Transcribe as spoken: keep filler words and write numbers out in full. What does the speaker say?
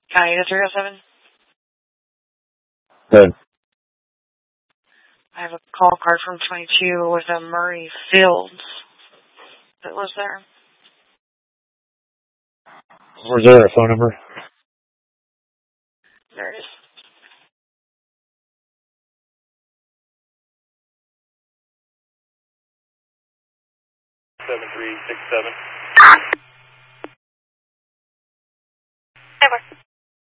County three oh seven. Good. I have a call card from twenty-two with a Murray Fields that was there. Was there a phone number? There it is. seven three six seven. Over.